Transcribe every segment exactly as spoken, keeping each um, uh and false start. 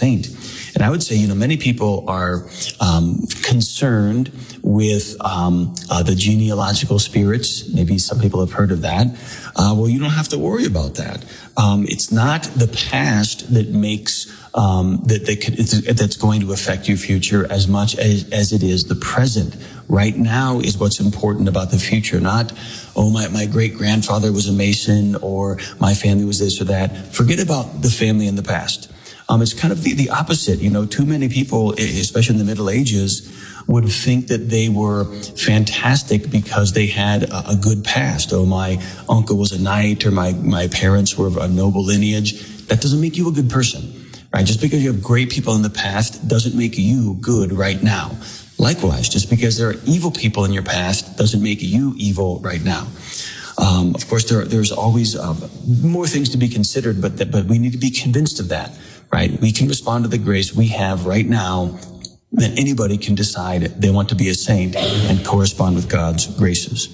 saint. And I would say, you know, many people are um, concerned with um, uh, the genealogical spirits. Maybe some people have heard of that. Uh, well, you don't have to worry about that. Um, it's not the past that makes um, that they could, it's, that's going to affect your future as much as, as it is the present. Right now is what's important about the future, not, oh, my, my great-grandfather was a Mason or my family was this or that. Forget about the family in the past. Um, it's kind of the, the opposite. You know, too many people, especially in the Middle Ages, would think that they were fantastic because they had a, a good past. Oh, my uncle was a knight or my, my parents were of a noble lineage. That doesn't make you a good person, right? Just because you have great people in the past doesn't make you good right now. Likewise, just because there are evil people in your past doesn't make you evil right now. Um, of course, there, there's always uh, more things to be considered, but that, but we need to be convinced of that, right? We can respond to the grace we have right now. That anybody can decide they want to be a saint and correspond with God's graces.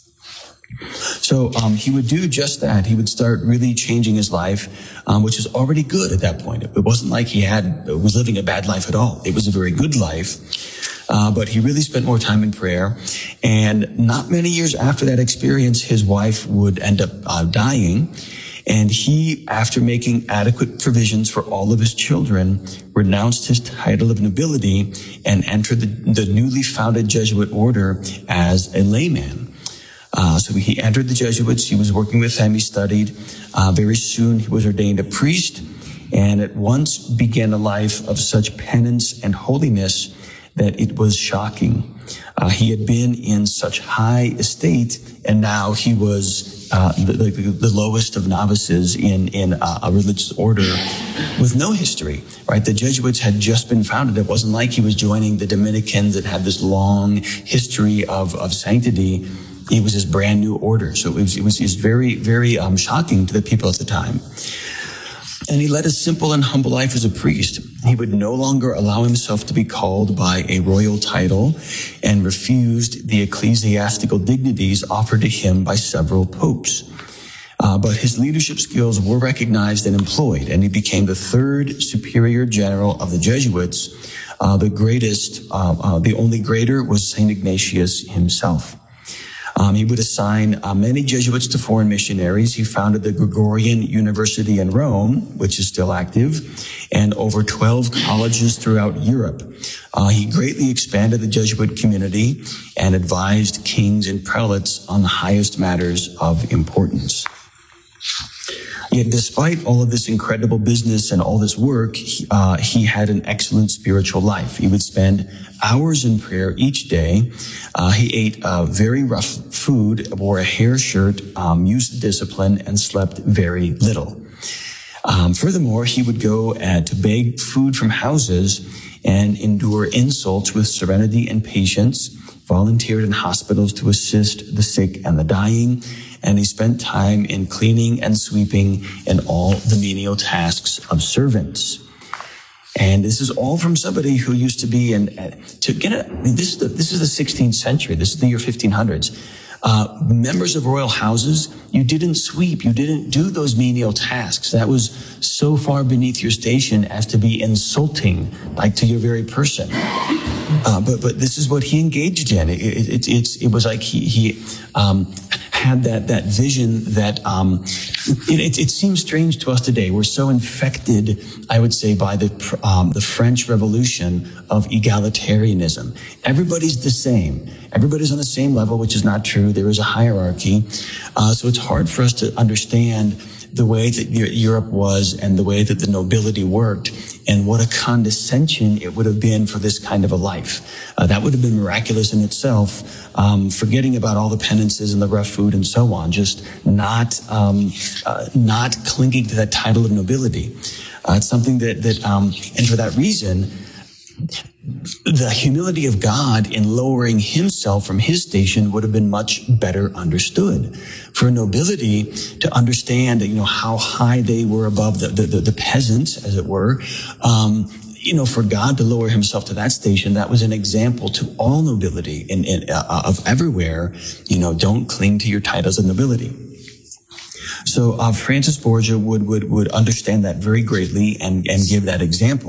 So um, he would do just that. He would start really changing his life, um, which is already good at that point. It wasn't like he had was living a bad life at all. It was a very good life, uh, but he really spent more time in prayer. And not many years after that experience, his wife would end up uh, dying. And he, after making adequate provisions for all of his children, renounced his title of nobility and entered the, the newly founded Jesuit order as a layman. Uh, so he entered the Jesuits. He was working with them. He studied. Uh, very soon he was ordained a priest and at once began a life of such penance and holiness that it was shocking. Uh, he had been in such high estate, and now he was uh, the, the, the lowest of novices in, in uh, a religious order with no history, right? The Jesuits had just been founded. It wasn't like he was joining the Dominicans that had this long history of, of sanctity. It was his brand new order. So it was, it was, it was very, very um, shocking to the people at the time. And he led a simple and humble life as a priest. He would no longer allow himself to be called by a royal title and refused the ecclesiastical dignities offered to him by several popes. Uh, but his leadership skills were recognized and employed, and he became the third superior general of the Jesuits. Uh, the greatest, uh, uh, the only greater was Saint Ignatius himself. Um, he would assign uh, many Jesuits to foreign missionaries. He founded the Gregorian University in Rome, which is still active, and over twelve colleges throughout Europe. Uh, he greatly expanded the Jesuit community and advised kings and prelates on the highest matters of importance. Yet despite all of this incredible business and all this work, he, uh, he had an excellent spiritual life. He would spend hours in prayer each day. Uh, he ate uh, very rough food, wore a hair shirt, um, used discipline, and slept very little. Um, furthermore, he would go uh, to beg food from houses and endure insults with serenity and patience, volunteered in hospitals to assist the sick and the dying, and he spent time in cleaning and sweeping and all the menial tasks of servants. And this is all from somebody who used to be in, uh, to get a, I mean, this is the, this is the sixteenth century. This is the year fifteen hundreds. Uh, members of royal houses, you didn't sweep. You didn't do those menial tasks. That was so far beneath your station as to be insulting, like to your very person. Uh, but, but this is what he engaged in. It, it, it, it's, it was like he, he, um, had that, that vision that, um, it, it, it seems strange to us today. We're so infected, I would say, by the, um, the French Revolution of egalitarianism. Everybody's the same. Everybody's on the same level, which is not true. There is a hierarchy. Uh, so it's hard for us to understand the way that Europe was and the way that the nobility worked and what a condescension it would have been for this kind of a life. Uh, that would have been miraculous in itself, um, forgetting about all the penances and the rough food and so on, just not, um, uh, not clinging to that title of nobility. Uh, it's something that, that, um, and for that reason, the humility of God in lowering himself from his station would have been much better understood. For nobility to understand, you know, how high they were above the, the, the peasants, as it were, um, you know, for God to lower himself to that station, that was an example to all nobility in, in uh, of everywhere. You know, don't cling to your titles of nobility. So uh, Francis Borgia would would would understand that very greatly and and give that example.